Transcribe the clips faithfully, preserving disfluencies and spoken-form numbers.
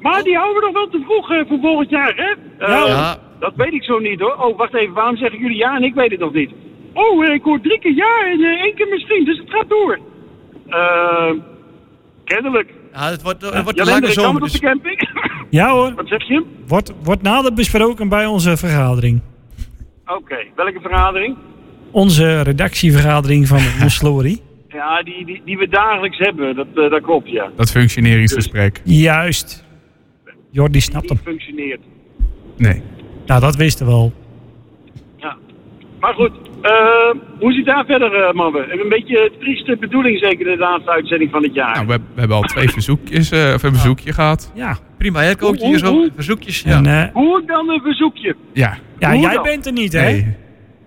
Maar die houden we nog wel te vroeg uh, voor volgend jaar, hè? Uh, Ja. Ja. Dat weet ik zo niet, hoor. Oh, wacht even. Waarom zeggen jullie ja en ik weet het nog niet? Oh, uh, ik hoor drie keer ja en uh, één keer misschien. Dus het gaat door. Uh, kennelijk. Ja, het wordt, het wordt Ja, een lange ik kan zomer. het op de Dus... camping. Ja hoor, Wat zeg je? wordt, wordt nader besproken bij onze vergadering. Oké, okay. Welke vergadering? Onze redactievergadering van de Slory. Ja, die, die, die we dagelijks hebben. Dat, uh, dat klopt, ja. Dat functioneringsgesprek. Juist. Jordi snapt Die hem. functioneert. Nee. Nou, dat wisten we al. Ja. Maar goed, uh, hoe zit daar verder, uh, mannen? Een beetje een trieste bedoeling zeker de laatste uitzending van het jaar. Nou, we, we hebben al twee verzoekjes, uh, of een bezoekje gehad. Ja. Prima, hè? Ook hier zo verzoekjes. Ja. En, uh, Hoe dan een verzoekje? Ja. ja, Hoe jij dan? bent er niet, hè? Nee.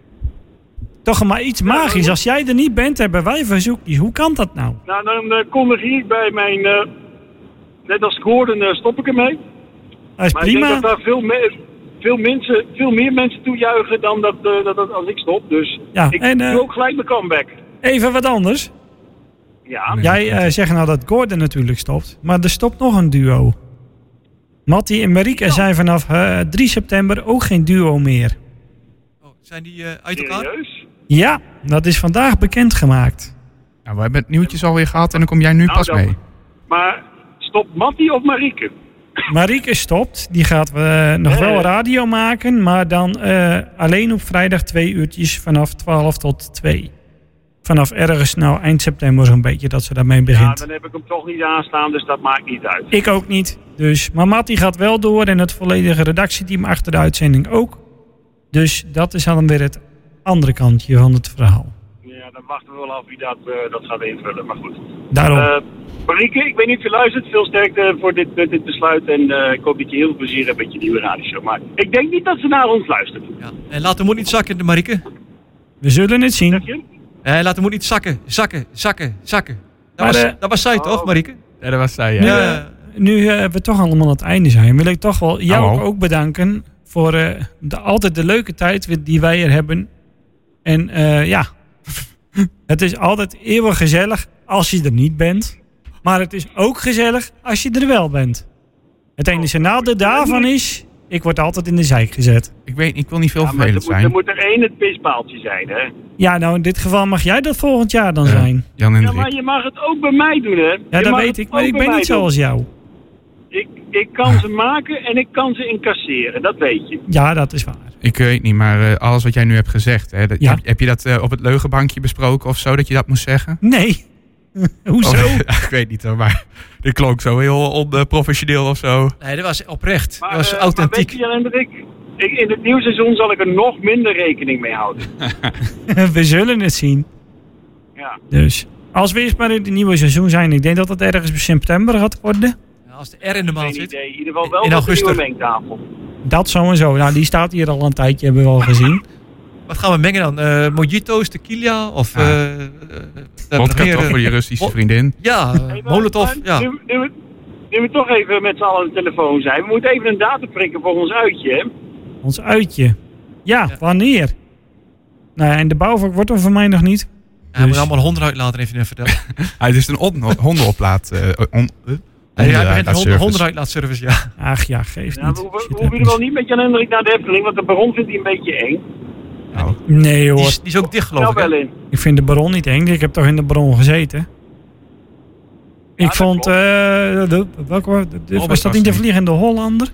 Toch maar iets magisch. Als jij er niet bent, hebben wij verzoekjes. Hoe kan dat nou? Nou, dan uh, kondig ik bij mijn... Uh, net als Gordon uh, stop ik ermee. Dat is Maar ik prima. denk dat daar veel, me- veel, mensen, veel meer mensen toejuichen dan dat, uh, dat, dat als ik stop. Dus Ja, ik en, uh, doe ook gelijk mijn comeback. Even wat anders. Ja, Nee. Jij uh, zegt nou dat Gordon natuurlijk stopt. Maar er stopt nog een duo. Mattie en Marieke zijn vanaf uh, drie september ook geen duo meer. Oh, zijn die uh, uit elkaar? serieus? Ja, dat is vandaag bekendgemaakt. Nou, we hebben het nieuwtjes alweer gehad en dan kom jij nu Nou, pas dan- mee. Maar stopt Mattie of Marieke? Marieke stopt. Die gaat uh, nog Eh. wel radio maken. Maar dan uh, alleen op vrijdag twee uurtjes vanaf twaalf tot twee. Vanaf ergens nou eind september zo'n beetje dat ze daarmee Ja, begint. dan heb ik hem toch niet aanstaan, dus dat maakt niet uit. Ik ook niet. Dus, maar Mattie gaat wel door en het volledige redactieteam achter de uitzending ook. Dus dat is dan weer het andere kantje van het verhaal. Ja, dan wachten we wel af wie dat, uh, dat gaat invullen, maar goed. Daarom. Uh, Marieke, ik weet niet of je luistert. Veel sterkte voor dit, dit besluit. En uh, ik hoop dat je heel veel plezier hebt met je nieuwe radioshow. Maar ik denk niet dat ze naar ons luistert. Ja. En laat de moed niet zakken, de Marieke. We zullen het zien. Zeg je? Eh, laat de moed niet zakken, zakken, zakken, zakken. Dat, Maar, was, eh, dat was zij oh. toch, Marieke? Ja, dat was zij, ja. Nu, Ja. uh, nu uh, we toch allemaal aan het einde zijn, wil ik toch wel jou Oh. ook bedanken voor uh, de, altijd de leuke tijd die wij er hebben. En uh, ja, het is altijd eeuwig gezellig als je er niet bent. Maar het is ook gezellig als je er wel bent. Het enige nadeel daarvan is, ik word altijd in de zeik gezet. Ik weet, ik wil niet veel Ja, maar er vervelend moet, er zijn. moet er één het pispaaltje zijn, hè? Ja, nou in dit geval mag jij dat volgend jaar dan Ja. zijn. Jan en Ja, maar Rick. je mag het ook bij mij doen, hè? Ja, Je dat mag weet het ik, maar ook ik bij ben mij niet doen. zoals jou. Ik, ik kan ze maken en ik kan ze incasseren, dat weet je. Ja, dat is waar. Ik weet niet, maar uh, alles wat jij nu hebt gezegd, hè, dat, Ja. heb, heb je dat uh, op het leugenbankje besproken of zo, dat je dat moest zeggen? Nee. Hoezo? Of- ik weet niet hoor, maar dit klonk zo heel onprofessioneel of zo. Nee, dat was oprecht. Maar, dat was uh, authentiek. Maar weet je, Jan Hendrik, ik, in het nieuwe seizoen zal ik er nog minder rekening mee houden. We zullen het zien. Ja. Dus als we eerst maar in het nieuwe seizoen zijn, ik denk dat het ergens in september gaat worden. Ja, als de R in de maand Geen zit. idee. In ieder geval wel In met augustus. de nieuwe mengtafel. Dat sowieso. Nou, die staat hier al een tijdje, hebben we al gezien. Wat gaan we mengen dan? Uh, mojito's, tequila of... Ah. Uh, uh, Vodka meer, toch uh, voor je Russische Mo- vriendin? Ja, uh, Hey, maar- Molotov. maar Ja. Nu, nu, we- nu we toch even met z'n allen aan de telefoon zijn. We moeten even een datum prikken voor ons uitje, hè? Ons uitje. Ja, Ja. wanneer? Nou ja, en de bouwvak wordt er voor mij nog niet. Hij moet Dus- allemaal honden uitlaten, even vertellen. Ah, het is een on- hondenopplaat. Uh, on, uh, Hij hij begint een service. hondenuitlaatservice, ja. Ach ja, geeft Ja, niet. we hoeven Shit we hoeven er happens. wel niet met Jan Hendrik naar de Efteling, want de baron vindt hij een beetje eng. Nou, Nee Die hoor, is, die is ook dicht, geloof Nou ik. hè? wel in. ik vind de baron niet eng. Ik heb toch in de baron gezeten. Ik dat vond, klopt. eh de, welke, was- de- was Albert dat was niet de niet. Vliegende Hollander?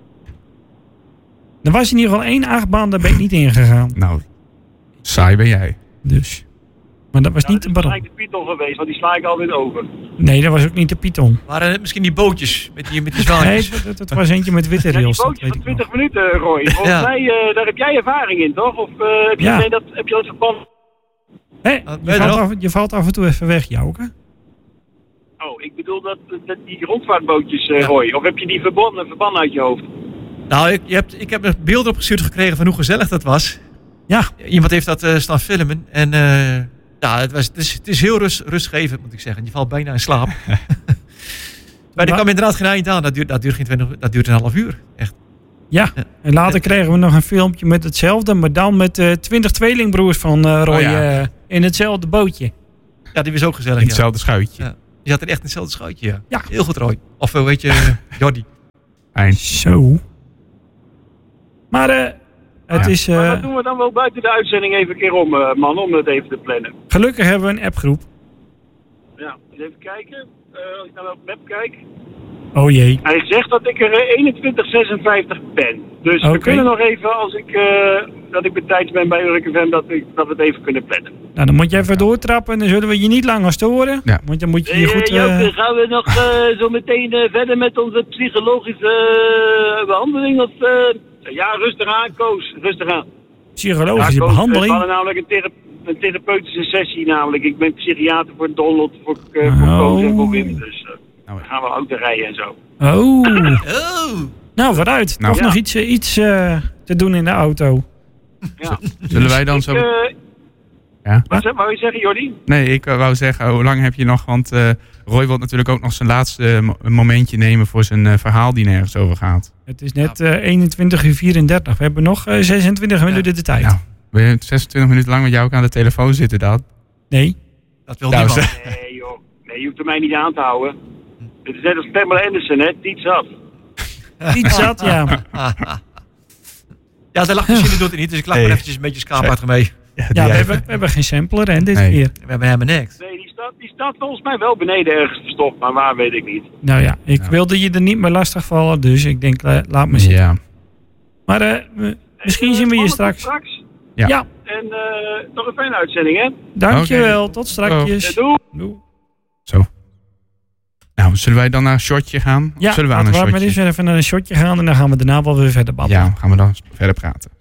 Er was in ieder geval één achtbaan, daar ben ik niet ingegaan. nou, saai ben jij. Dus. Maar dat was Nou, niet dat de is baron. gelijk de Python geweest, want die sla ik altijd over. Nee, dat was ook niet de Python. Waren het misschien die bootjes met die, met die Nee, zwaantjes? dat, dat- dat was eentje met witte Ja, die rails. dat bootjes weet van ik nog. twintig minuten, Roy. Volgens Ja. mij, eh, daar heb jij ervaring in, toch? Of eh, heb, je, Ja. nee, dat, heb je dat verband? Hé, ben je, je er valt nog? af, je valt af en toe even weg, Jouke. Oh, ik bedoel dat, dat die rondvaartbootjes, eh, Ja. Roy. Of heb je die verband, verband uit je hoofd? Nou, ik, je hebt, ik heb een beeld opgestuurd gekregen van hoe gezellig dat was. Ja, Iemand heeft dat eh, staan filmen. En eh, ja, het, was, het, is, het is heel rust, rustgevend, moet ik zeggen. Je valt bijna in slaap. Maar er Wa- kwam inderdaad geen eind aan. Dat duurt, dat duurt, geen twintig, dat duurt een half uur. Echt. ja. En later kregen we nog een filmpje met hetzelfde, maar dan met eh, twintig tweelingbroers van eh, Roy Oh ja. eh, in hetzelfde bootje. Ja, die was ook gezellig. In Ja. hetzelfde schuitje. Ja. Je had er echt in hetzelfde schuitje, ja. Ja. Heel goed, Roy. Of hoe weet je, Jordi. Fijn. Zo. Maar eh, het Ja. is... eh, Maar dat doen we dan wel buiten de uitzending even een keer om, uh, man, om het even te plannen. gelukkig hebben we een appgroep. Ja, eens even kijken. Uh, als ik naar de map kijk. Oh jee. Hij zegt dat ik er uh, eenentwintig zesenvijftig ben. Dus Oké. we kunnen nog even, als ik, uh, dat ik betijds ben bij Urk F M, dat, ik, dat we het even kunnen plannen. Nou, dan moet je even doortrappen en dan zullen we je niet langer storen. Ja. Want dan moet je je Hey, goed... uh, Joke, eh, gaan we nog uh, zo meteen uh, verder met onze psychologische uh, behandeling? Of, uh... Ja, rustig aan, Koos. Rustig aan. psychologische ja, Koos, behandeling. We hadden namelijk een, thera een therapeutische sessie namelijk. Ik ben psychiater voor Donald, voor, uh, voor Oh. Koos en voor Wim. Dus uh, Nou, dan gaan we auto rijden en zo. Oh. Oh. Nou, vooruit. Nou. Toch Ja. nog iets, eh, iets uh, te doen in de auto. Ja. zullen wij dan Ik, zo... uh, Ja? wat zeg- wou je zeggen, Jordi? Nee, ik uh, wou zeggen, hoe lang heb je nog? Want uh, Roy wil natuurlijk ook nog zijn laatste uh, mo- momentje nemen voor zijn uh, verhaal die nergens over gaat. Het is net uh, eenentwintig uur vierendertig. We hebben nog uh, zesentwintig minuten de tijd. Nou, wil je zesentwintig minuten lang met jou ook aan de telefoon zitten, dat? Nee. Dat wil Nou, niemand. zeg. Nee, joh. Nee, je hoeft er mij niet aan te houden. Het is net als Pamela Anderson, hè? Iets af. Iets zat, ja. Ja, de lachmachine doet het niet, dus ik lach Hey. maar eventjes een beetje skaapachtig mee. Ja, Ja, we hebben, we hebben geen sampler hè, dit Nee. keer. We hebben helemaal niks. Nee, die staat, die staat volgens mij wel beneden ergens verstopt, maar waar weet ik niet. Nou ja, ik Ja. wilde je er niet meer lastig vallen, dus ik denk, la- laat me zitten. Ja. Maar uh, we- misschien Eh, zien we je mannen, straks. tot straks. Ja. Ja, En uh, nog een fijne uitzending, hè? dankjewel. Oké. Tot strakjes. Ja, doei. Doei. Zo. Nou, zullen wij dan naar een shotje gaan? Ja, Of zullen we aan laten een we maar shotje? eens even naar een shotje gaan en dan gaan we daarna wel weer verder babbelen. Ja, gaan we dan verder praten.